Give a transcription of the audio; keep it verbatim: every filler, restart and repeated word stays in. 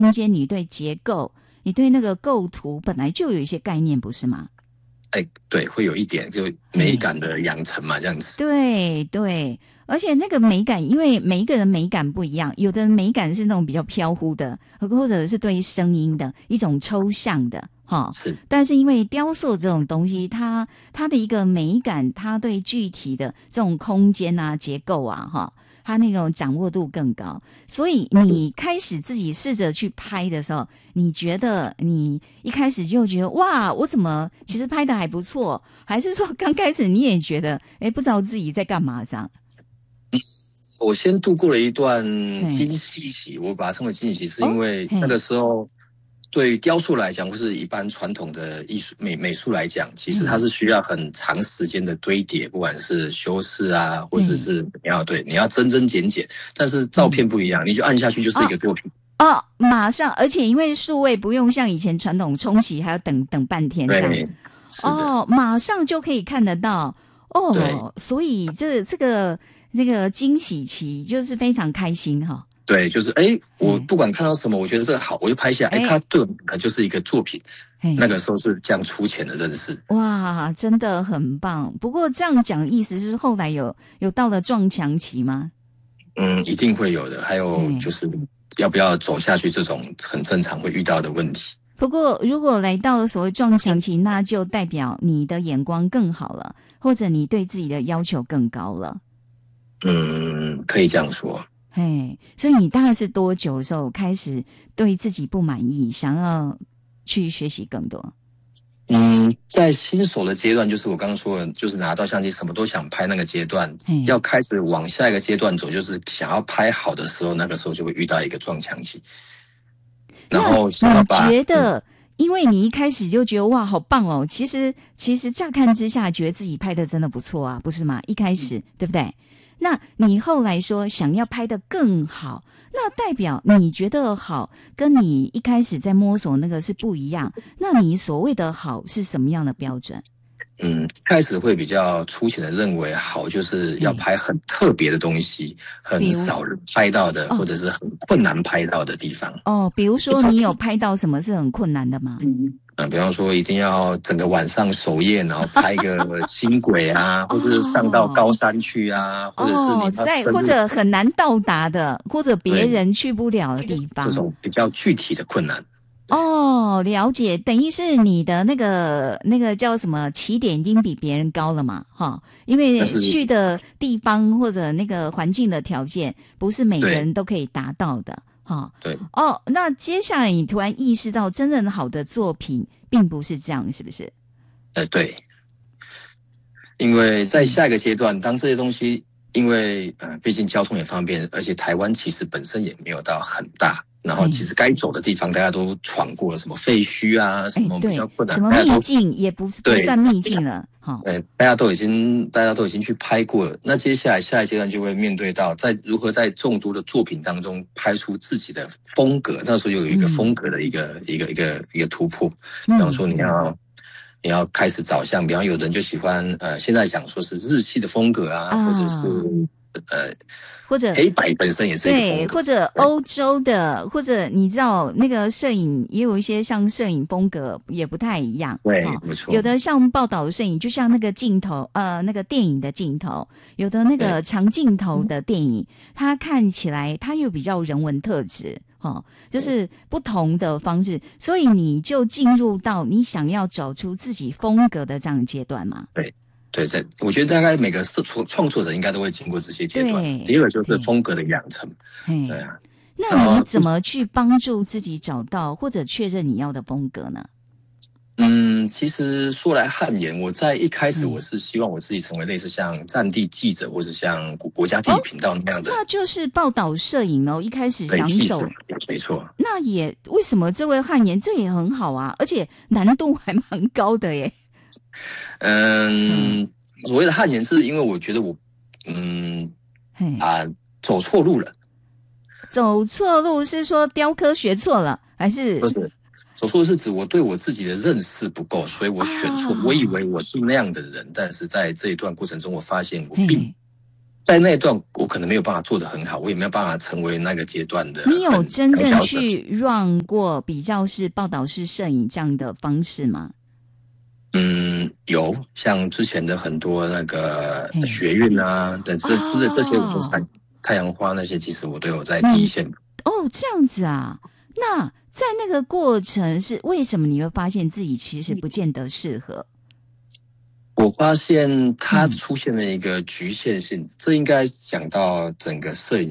空间，你对结构，你对那个构图本来就有一些概念，不是吗？ 哎，对，会有一点就美感的养成嘛，这样子。 对对，而且那个美感，因为每一个人美感不一样，有的人美感是那种比较飘忽的，或者是对于声音的一种抽象的哈。 是， 但是因为雕塑这种东西，它它的一个美感，它对具体的这种空间啊、结构啊哈，它那种掌握度更高。所以你开始自己试着去拍的时候，你觉得你一开始就觉得哇，我怎么其实拍的还不错？还是说刚开始你也觉得哎，不知道自己在干嘛这样？ 我先度过了一段惊喜期，我把它称为惊喜期，是因为那个时候对雕塑来讲，或是一般传统的艺术美美术来讲，其实它是需要很长时间的堆叠，不管是修饰啊，或者是你要对你要增增减减，但是照片不一样，你就按下去就是一个作品。 哦，马上，而且因为数位不用像以前传统冲洗还要等等半天这样，哦，马上就可以看得到哦，所以这这个那个惊喜期就是非常开心哈、哦。 对，就是哎，我不管看到什么，我觉得这个好，我就拍下来。哎，它对我们就是一个作品。那个时候是这样粗浅的认识。 哇，真的很棒。不过这样讲，意思是后来有有到了撞墙期吗？ 嗯，一定会有的。还有就是要不要走下去，这种很正常会遇到的问题。 不过如果来到所谓撞墙期，那就代表你的眼光更好了，或者你对自己的要求更高了。 嗯，可以这样说。 嘿，所以你大概是多久的时候开始对自己不满意，想要去学习更多？ 嗯，在新手的阶段，就是我刚刚说的，就是拿到相机什么都想拍那个阶段，要开始往下一个阶段走，就是想要拍好的时候，那个时候就会遇到一个撞墙期。然后想要把， 你觉得，因为你一开始就觉得哇好棒哦，其实其实乍看之下觉得自己拍的真的不错啊，不是吗？一开始、嗯、对不对？那你后来说想要拍得更好，那代表你觉得好跟你一开始在摸索那个是不一样，那你所谓的好是什么样的标准？ 嗯，开始会比较粗浅的认为好就是要拍很特别的东西，很少人拍到的、哦、或者是很困难拍到的地方。 哦，比如说你有拍到什么是很困难的吗？ 嗯嗯，比方说一定要整个晚上守夜，然后拍一个轻轨啊，或者是上到高山去啊， 哦、 或者是你在或者很难到达的，或者别人去不了的地方， 这种比较具体的困难。 哦，了解，等于是你的那个那个叫什么起点已经比别人高了嘛，哈，因为去的地方或者那个环境的条件不是每个人都可以达到的。哈， 对哦，那接下来你突然意识到，真正好的作品并不是这样，是不是？ 呃，对，因为在下一个阶段，当这些东西，因为呃，毕竟交通也方便，而且台湾其实本身也没有到很大，然后其实该走的地方大家都闯过了，什么废墟啊，什么比较困难， 什么秘境也不不算秘境了。好， 对，大家都已经大家都已经去拍过了。那接下来下一阶段就会面对到，在如何在众多的作品当中拍出自己的风格。那时候有一个风格的一个、嗯、一个一个一个突破。比方说你要、嗯、你要开始找像，比方有人就喜欢呃，现在讲说是日系的风格啊，啊或者是呃。 或者黑白本身也是一个风格， 对，或者欧洲的，或者你知道那个摄影也有一些像摄影风格也不太一样， 对，哦、没错。 有的像报道摄影，就像那个镜头，呃，那个电影的镜头，有的那个长镜头的电影，它看起来它又比较人文特质，哦，就是不同的方式，所以你就进入到你想要找出自己风格的这样的阶段嘛？ 对。对，在我觉得大概每个创创作者应该都会经过这些阶段。第二个就是风格的养成，对, 对啊。 那你怎么去帮助自己找到或者确认你要的风格呢？ 嗯，其实说来汗颜，我在一开始我是希望我自己成为类似像战地记者，或是像国家地理频道那样的、 哦，那就是报道摄影哦。一开始想走， 没错。 那也为什么这位汗颜这也很好啊，而且难度还蛮高的耶。 嗯，所谓的汗颜是因为我觉得我，嗯，啊，走错路了。 走错路是说雕刻学错了，还是？ 不是，走错路是指我对我自己的认识不够，所以我选错。啊、我以为我是那样的人，但是在这一段过程中，我发现我并在那一段我可能没有办法做得很好，我也没有办法成为那个阶段的。 你有真正去 run 过比较是报道式摄影这样的方式吗？ 嗯，有，像之前的很多那个学运啊，等这这这些我都参，太阳花那些，其实我都有在第一线。 哦，这样子啊，那在那个过程是为什么你会发现自己其实不见得适合？ 我发现它出现了一个局限性，嗯、这应该讲到整个摄影